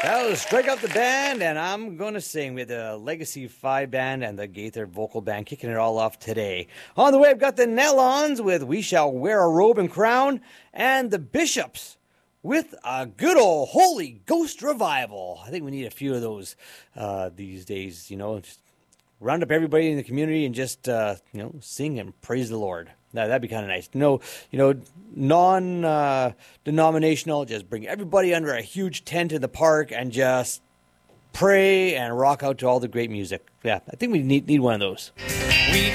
That was Strike Up the Band, and I'm going to sing with the Legacy 5 Band and the Gaither Vocal Band kicking it all off today. On the way, I've got the Nellons with We Shall Wear a Robe and Crown, and the Bishops with a good old Holy Ghost revival. I think we need a few of those these days, just round up everybody in the community and just, sing and praise the Lord. That'd be kind of nice. Non-denominational, just bring everybody under a huge tent in the park and just pray and rock out to all the great music. Yeah, I think we need one of those.